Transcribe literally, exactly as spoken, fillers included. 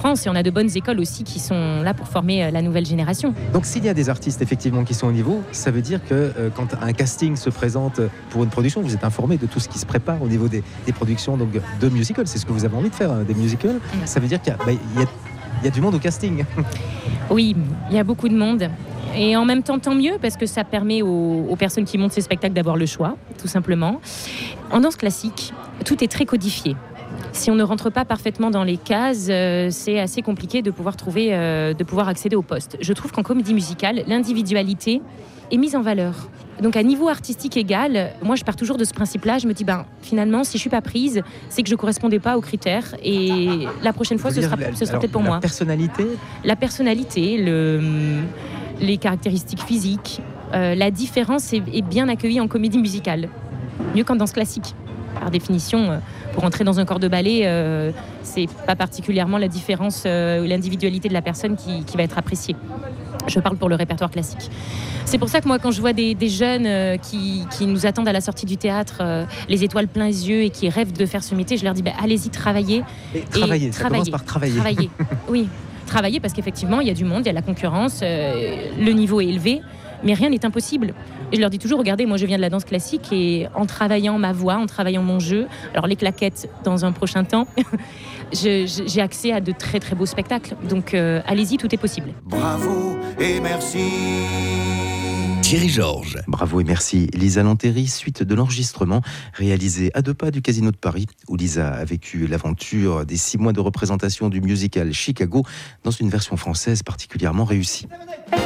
France, et on a de bonnes écoles aussi qui sont là pour former la nouvelle génération. Donc s'il y a des artistes effectivement qui sont au niveau, ça veut dire que euh, quand un casting se présente pour une production, vous êtes informé de tout ce qui se prépare au niveau des, des productions donc, de musicals. C'est ce que vous avez envie de faire, hein, des musicals. Mmh. Ça veut dire qu'il y a, bah, il y a, il y a du monde au casting. Oui, il y a beaucoup de monde. Et en même temps, tant mieux, parce que ça permet aux, aux personnes qui montent ces spectacles d'avoir le choix, tout simplement. En danse classique, tout est très codifié. Si on ne rentre pas parfaitement dans les cases, euh, c'est assez compliqué de pouvoir trouver, euh, de pouvoir accéder au poste. Je trouve qu'en comédie musicale, l'individualité est mise en valeur. Donc à niveau artistique égal, moi je pars toujours de ce principe-là. Je me dis, ben, finalement, si je ne suis pas prise, c'est que je ne correspondais pas aux critères. Et la prochaine fois, ce sera, ce sera alors, peut-être pour la moi. La personnalité La personnalité, le, les caractéristiques physiques, euh, la différence est, est bien accueillie en comédie musicale. Mieux qu'en danse classique. Par définition, euh, pour entrer dans un corps de ballet, euh, c'est pas particulièrement la différence, euh, l'individualité de la personne qui, qui va être appréciée. Je parle pour le répertoire classique. C'est pour ça que moi, quand je vois des, des jeunes euh, qui, qui nous attendent à la sortie du théâtre, euh, les étoiles plein les yeux et qui rêvent de faire ce métier, je leur dis bah, allez-y, travaillez. Et travailler, ça travaillez, commence par travailler. Travailler, oui. Travailler parce qu'effectivement, il y a du monde, il y a la concurrence, euh, le niveau est élevé, mais rien n'est impossible. Et je leur dis toujours, regardez, moi je viens de la danse classique et en travaillant ma voix, en travaillant mon jeu, alors les claquettes dans un prochain temps, je, je, j'ai accès à de très très beaux spectacles. Donc euh, allez-y, tout est possible. Bravo et merci. Thierry Georges. Bravo et merci. Lisa Lanteri, suite de l'enregistrement réalisé à deux pas du Casino de Paris, où Lisa a vécu l'aventure des six mois de représentation du musical Chicago dans une version française particulièrement réussie.